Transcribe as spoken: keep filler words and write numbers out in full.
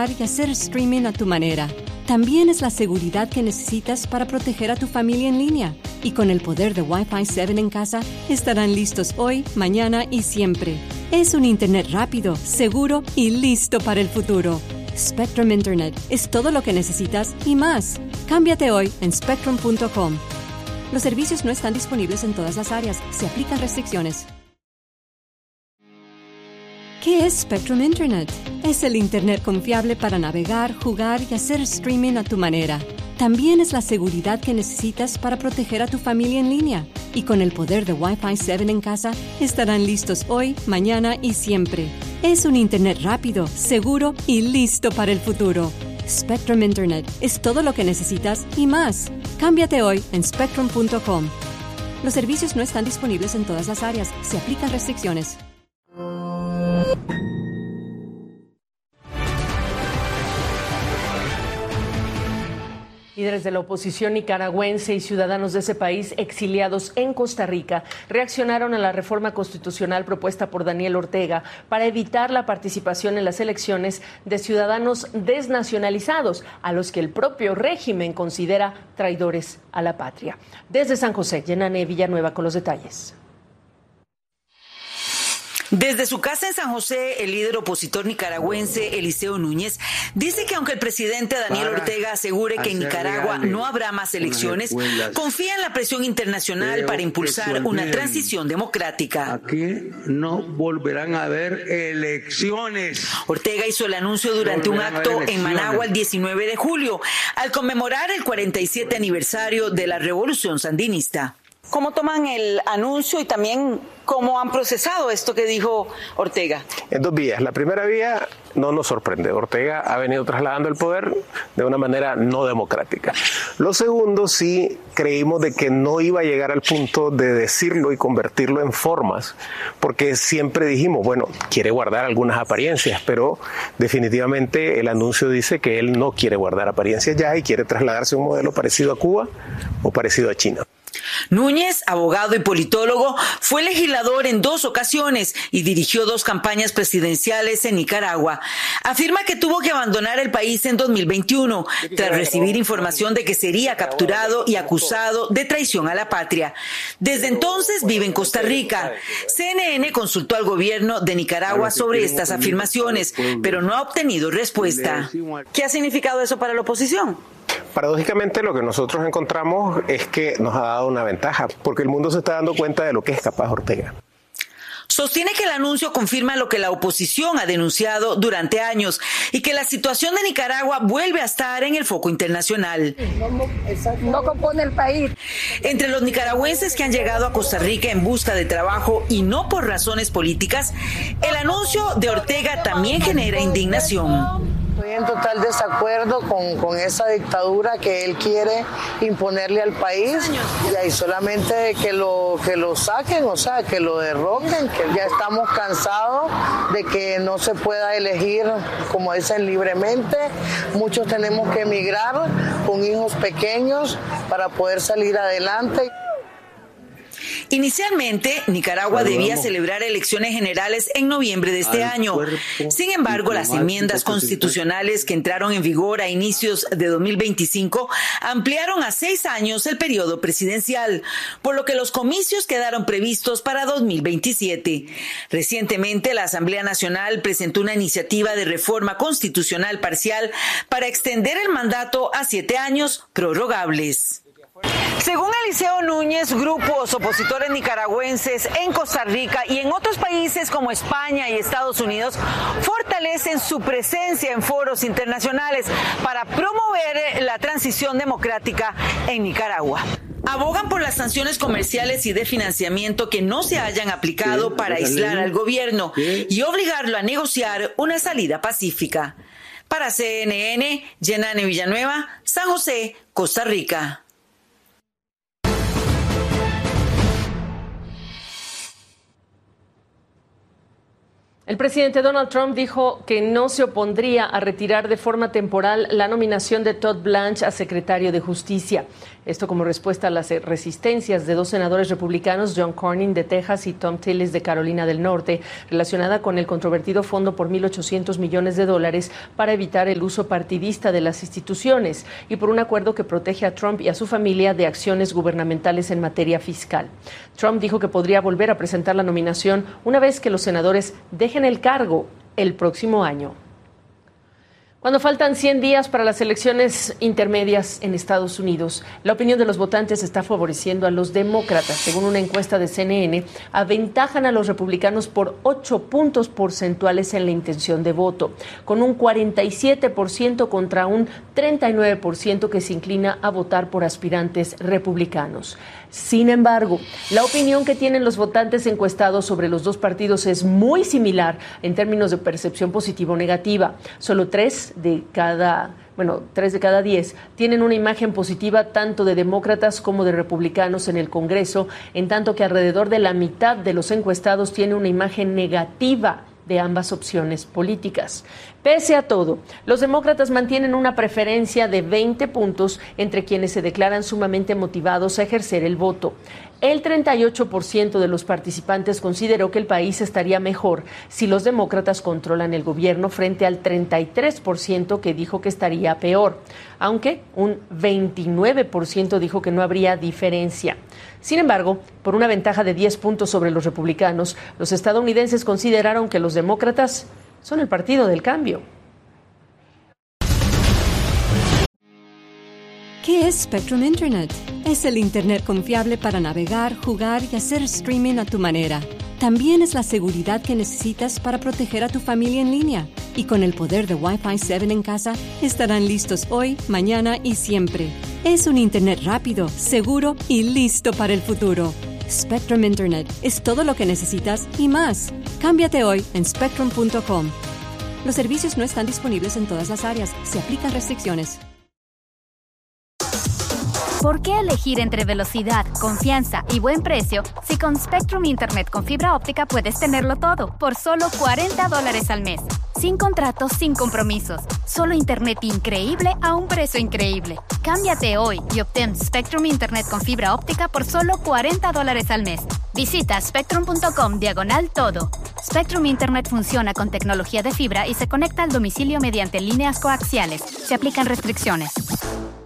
jugar y hacer streaming a tu manera. También es la seguridad que necesitas para proteger a tu familia en línea. Y con el poder de Wi-Fi siete en casa, estarán listos hoy, mañana y siempre. Es un internet rápido, seguro y listo para el futuro. Spectrum Internet es todo lo que necesitas y más. Cámbiate hoy en spectrum punto com. Los servicios no están disponibles en todas las áreas. Se aplican restricciones. ¿Qué es Spectrum Internet? Es el internet confiable para navegar, jugar y hacer streaming a tu manera. También es la seguridad que necesitas para proteger a tu familia en línea. Y con el poder de Wi-Fi siete en casa, estarán listos hoy, mañana y siempre. Es un internet rápido, seguro y listo para el futuro. Spectrum Internet es todo lo que necesitas y más. Cámbiate hoy en spectrum punto com. Los servicios no están disponibles en todas las áreas. Se aplican restricciones. Líderes de la oposición nicaragüense y ciudadanos de ese país exiliados en Costa Rica reaccionaron a la reforma constitucional propuesta por Daniel Ortega para evitar la participación en las elecciones de ciudadanos desnacionalizados, a los que el propio régimen considera traidores a la patria. Desde San José, Yenane Villanueva con los detalles. Desde su casa en San José, el líder opositor nicaragüense Eliseo Núñez dice que aunque el presidente Daniel Ortega asegure que en Nicaragua no habrá más elecciones, confía en la presión internacional para impulsar una transición democrática. Aquí no volverán a haber elecciones. Ortega hizo el anuncio durante un acto en Managua el diecinueve de julio, al conmemorar el cuarenta y siete aniversario de la Revolución Sandinista. ¿Cómo toman el anuncio y también cómo han procesado esto que dijo Ortega? En dos vías. La primera vía no nos sorprende. Ortega ha venido trasladando el poder de una manera no democrática. Lo segundo, sí creímos de que no iba a llegar al punto de decirlo y convertirlo en formas, porque siempre dijimos, bueno, quiere guardar algunas apariencias, pero definitivamente el anuncio dice que él no quiere guardar apariencias ya y quiere trasladarse a un modelo parecido a Cuba o parecido a China. Núñez, abogado y politólogo, fue legislador en dos ocasiones y dirigió dos campañas presidenciales en Nicaragua. Afirma que tuvo que abandonar el país en dos mil veintiuno tras recibir información de que sería capturado y acusado de traición a la patria. Desde entonces vive en Costa Rica. C N N consultó al gobierno de Nicaragua sobre estas afirmaciones, pero no ha obtenido respuesta. ¿Qué ha significado eso para la oposición? Paradójicamente, lo que nosotros encontramos es que nos ha dado una ventaja, porque el mundo se está dando cuenta de lo que es capaz Ortega. Sostiene que el anuncio confirma lo que la oposición ha denunciado durante años y que la situación de Nicaragua vuelve a estar en el foco internacional. No, no, no compone el país. Entre los nicaragüenses que han llegado a Costa Rica en busca de trabajo y no por razones políticas, el anuncio de Ortega también genera indignación. Estoy en total desacuerdo con, con esa dictadura que él quiere imponerle al país, y ahí solamente que lo, que lo saquen, o sea, que lo derroquen, que ya estamos cansados de que no se pueda elegir, como dicen, libremente. Muchos tenemos que emigrar con hijos pequeños para poder salir adelante. Inicialmente, Nicaragua debía celebrar elecciones generales en noviembre de este año. Sin embargo, las enmiendas constitucionales que entraron en vigor a inicios de dos mil veinticinco ampliaron a seis años el periodo presidencial, por lo que los comicios quedaron previstos para dos mil veintisiete. Recientemente, la Asamblea Nacional presentó una iniciativa de reforma constitucional parcial para extender el mandato a siete años prorrogables. Según Eliseo Núñez, grupos opositores nicaragüenses en Costa Rica y en otros países como España y Estados Unidos fortalecen su presencia en foros internacionales para promover la transición democrática en Nicaragua. Abogan por las sanciones comerciales y de financiamiento que no se hayan aplicado para aislar al gobierno y obligarlo a negociar una salida pacífica. Para C N N, Yenane Villanueva, San José, Costa Rica. El presidente Donald Trump dijo que no se opondría a retirar de forma temporal la nominación de Todd Blanche a secretario de Justicia. Esto como respuesta a las resistencias de dos senadores republicanos, John Cornyn de Texas y Thom Tillis de Carolina del Norte, relacionada con el controvertido fondo por mil ochocientos millones de dólares para evitar el uso partidista de las instituciones y por un acuerdo que protege a Trump y a su familia de acciones gubernamentales en materia fiscal. Trump dijo que podría volver a presentar la nominación una vez que los senadores dejen el cargo el próximo año. Cuando faltan cien días para las elecciones intermedias en Estados Unidos, la opinión de los votantes está favoreciendo a los demócratas. Según una encuesta de C N N, aventajan a los republicanos por ocho puntos porcentuales en la intención de voto, con un cuarenta y siete por ciento contra un treinta y nueve por ciento que se inclina a votar por aspirantes republicanos. Sin embargo, la opinión que tienen los votantes encuestados sobre los dos partidos es muy similar en términos de percepción positiva o negativa. Solo tres de cada, bueno, tres de cada diez tienen una imagen positiva tanto de demócratas como de republicanos en el Congreso, en tanto que alrededor de la mitad de los encuestados tiene una imagen negativa de ambas opciones políticas. Pese a todo, los demócratas mantienen una preferencia de veinte puntos entre quienes se declaran sumamente motivados a ejercer el voto. El treinta y ocho por ciento de los participantes consideró que el país estaría mejor si los demócratas controlan el gobierno, frente al treinta y tres por ciento que dijo que estaría peor, aunque un veintinueve por ciento dijo que no habría diferencia. Sin embargo, por una ventaja de diez puntos sobre los republicanos, los estadounidenses consideraron que los demócratas son el partido del cambio. ¿Qué es Spectrum Internet? Es el Internet confiable para navegar, jugar y hacer streaming a tu manera. También es la seguridad que necesitas para proteger a tu familia en línea. Y con el poder de Wi-Fi siete en casa, estarán listos hoy, mañana y siempre. Es un Internet rápido, seguro y listo para el futuro. Spectrum Internet es todo lo que necesitas y más. Cámbiate hoy en spectrum punto com. Los servicios no están disponibles en todas las áreas. Se aplican restricciones. ¿Por qué elegir entre velocidad, confianza y buen precio si con Spectrum Internet con fibra óptica puedes tenerlo todo por solo cuarenta dólares al mes? Sin contratos, sin compromisos. Solo Internet increíble a un precio increíble. Cámbiate hoy y obtén Spectrum Internet con fibra óptica por solo cuarenta dólares al mes. Visita spectrum punto com diagonal todo. Spectrum Internet funciona con tecnología de fibra y se conecta al domicilio mediante líneas coaxiales. Se aplican restricciones.